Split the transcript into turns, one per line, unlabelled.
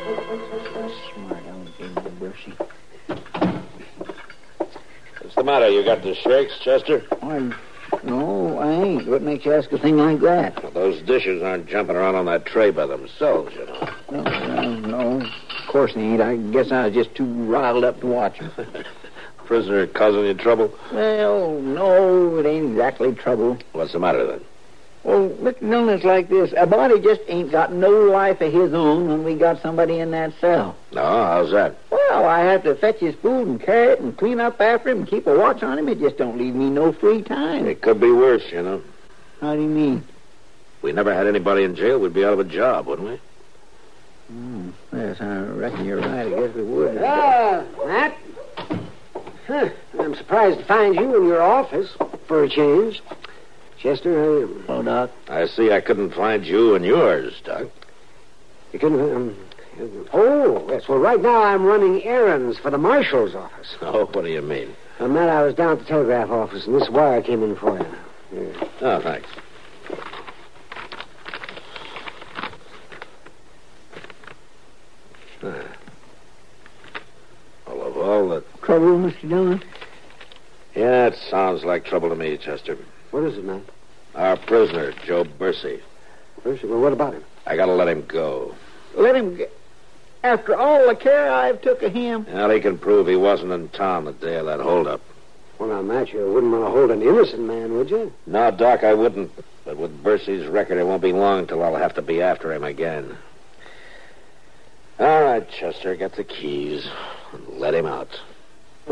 Smart Alexander Bercy.
What's the matter? You got the shakes, Chester?
No, I ain't. What makes you ask a thing like that?
Well, those dishes aren't jumping around on that tray by themselves, you know.
No, of course they ain't. I guess I was just too riled up to watch them.
Prisoner causing you trouble?
Well, no, it ain't exactly trouble.
What's the matter, then?
Well, Mr. Dillon, it's like this. A body just ain't got no life of his own when we got somebody in that cell.
No, how's that?
Well, I have to fetch his food and carry it and clean up after him and keep a watch on him. It just don't leave me no free time.
It could be worse, you know.
How do you mean?
If we never had anybody in jail, we'd be out of a job, wouldn't we?
Yes, I reckon you're right. I guess we would.
Matt? Huh. I'm surprised to find you in your office for a change. Chester,
Oh, Doc.
I see I couldn't find you in yours, Doc.
you couldn't... Oh, yes. Well, right now I'm running errands for the marshal's office.
Oh, what do you mean?
Matt, I was down at the telegraph office, and this wire came in for you. Here.
Oh, thanks. Well, of all the...
Trouble, Mr. Dillon?
Yeah, it sounds like trouble to me, Chester.
What is it, Matt?
Our prisoner, Joe Bercy.
Well, what about him?
I gotta let him go.
Let him get... After all the care I've took of him.
Well, he can prove he wasn't in town the day of that holdup.
Well, now, Matt, you wouldn't want to hold an innocent man, would you?
No, Doc, I wouldn't. But with Bercy's record, it won't be long till I'll have to be after him again. All right, Chester, get the keys and let him out.